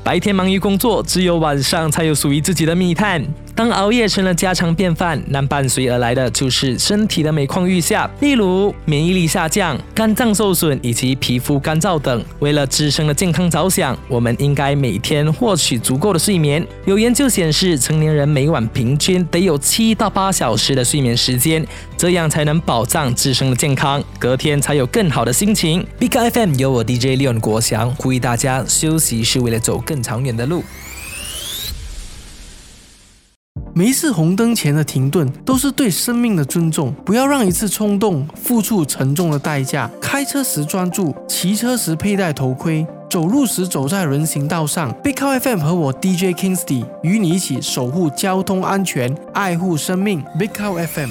白天忙于工作，只有晚上才有属于自己的密探。当熬夜成了家常便饭，那伴随而来的就是身体的每况愈下，例如免疫力下降、肝脏受损以及皮肤干燥等。为了自身的健康着想，我们应该每天获取足够的睡眠。有研究显示，成年人每晚平均得有7到8小时的睡眠时间，这样才能保障自身的健康，隔天才有更好的心情。Big FM 由我 DJ Leon 国祥呼吁大家，休息是为了走更长远的路。 每一次红灯前的停顿都是对生命的尊重，不要让一次冲动付出沉重的代价。开车时专注，骑车时佩戴头盔，走路时走在人行道上。Big Cow FM 和我 DJ Kingsley 与你一起守护交通安全，爱护生命。Big Cow FM。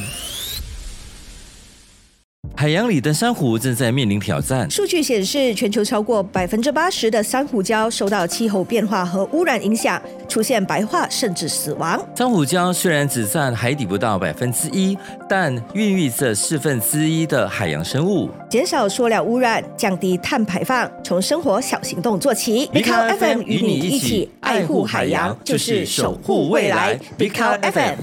海洋里的珊瑚正在面临挑战。 数据显示，全球超过80%的珊瑚礁受到气候变化和污染影响，出现白化甚至死亡。 珊瑚礁虽然只占海底不到1%，但孕育着1/4的海洋生物。 减少塑料污染，降低碳排放，从生活小行动做起。Big Cow FM 与你一起爱护海洋，就是守护未来。Big Cow FM。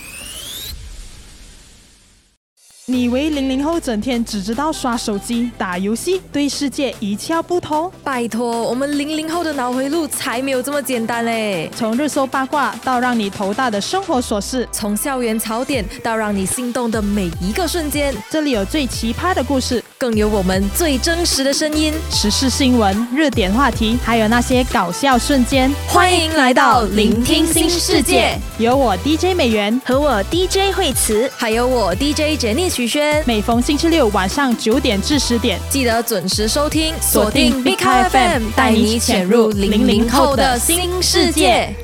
你以为00后整天只知道刷手机、打游戏，对世界一窍不通？ 拜托，我们00后的脑回路才没有这么简单嘞！ 从热搜八卦到让你头大的生活琐事， 从校园槽点到让你心动的每一个瞬间， 这里有最奇葩的故事， 更有我们最真实的声音， 时事新闻、热点话题，还有那些搞笑瞬间。 欢迎来到聆听新世界， 有我 DJ 美元和我 DJ 惠慈， 还有我 DJ Jenny 徐轩。 每逢星期六晚上9点至10点， 记得准时收听，锁定 Big Cow FM， 带你潜入00后的新世界。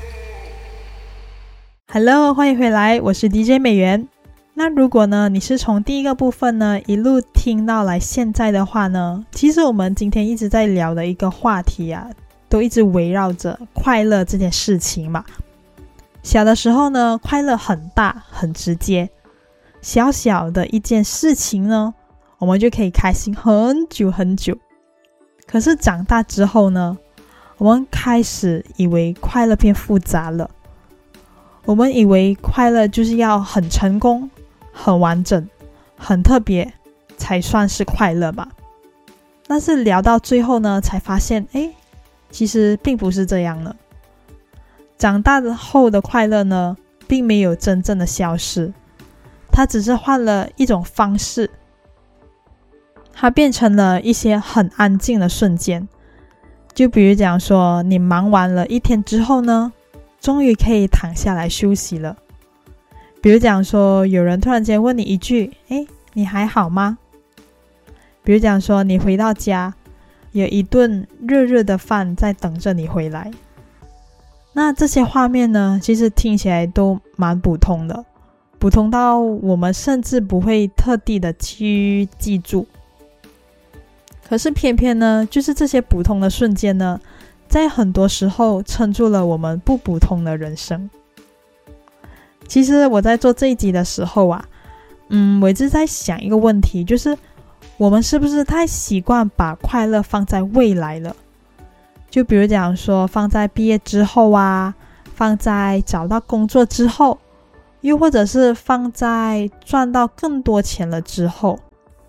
Hello， 欢迎回来，我是 DJ 美元。那如果呢，你是从第一个部分呢一路听到来现在的话呢，其实我们今天一直在聊的一个话题啊，都一直围绕着快乐这件事情嘛。小的时候呢，快乐很大很直接，小小的一件事情呢，我们就可以开心很久很久。可是长大之后呢，我们开始以为快乐变复杂了。我们以为快乐就是要很成功、很完整、很特别才算是快乐吧。但是聊到最后呢，才发现其实并不是这样了。长大后的快乐呢，并没有真正的消失，它只是换了一种方式，它变成了一些很安静的瞬间。就比如讲说，你忙完了一天之后呢，终于可以躺下来休息了。比如讲说，有人突然间问你一句，你还好吗？比如讲说，你回到家，有一顿热热的饭在等着你回来。那这些画面呢，其实听起来都蛮普通的，普通到我们甚至不会特地的去记住。可是偏偏呢，就是这些普通的瞬间呢，在很多时候撑住了我们不普通的人生。其实我在做这一集的时候啊，我一直在想一个问题，就是我们是不是太习惯把快乐放在未来了？就比如讲说，放在毕业之后啊，放在找到工作之后，又或者是放在赚到更多钱了之后。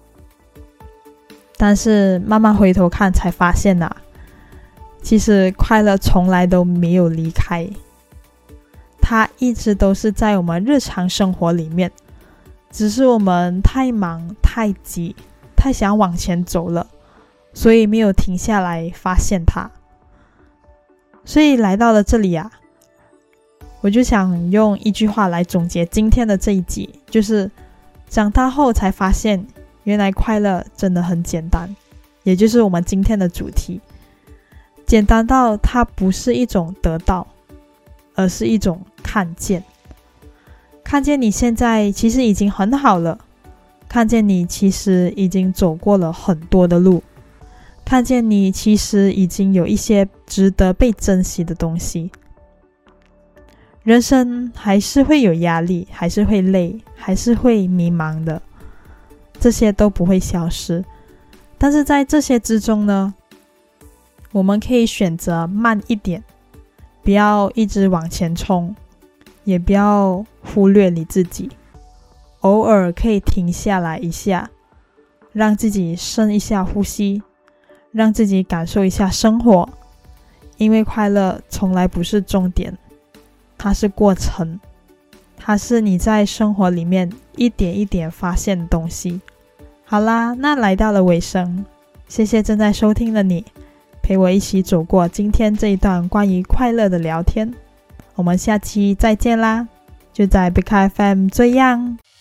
但是慢慢回头看才发现啊，其实快乐从来都没有离开，它一直都是在我们日常生活里面，只是我们太忙太急，太想往前走了，所以没有停下来发现它。所以来到了这里啊，我就想用一句话来总结今天的这一集，就是长大后才发现，原来快乐真的很简单，也就是我们今天的主题。简单到它不是一种得到，而是一种看见。看见你现在其实已经很好了，看见你其实已经走过了很多的路，看见你其实已经有一些值得被珍惜的东西。人生还是会有压力，还是会累，还是会迷茫的，这些都不会消失。但是在这些之中呢，我们可以选择慢一点， 不要一直往前冲，也不要忽略你自己，偶尔可以停下来一下，让自己深一下呼吸，让自己感受一下生活。因为快乐从来不是终点，它是过程，它是你在生活里面一点一点发现的东西。好啦，那来到了尾声，谢谢正在收听的你，陪我一起走过今天这一段关于快乐的聊天。我们下期再见啦，就在 Big FM 这样。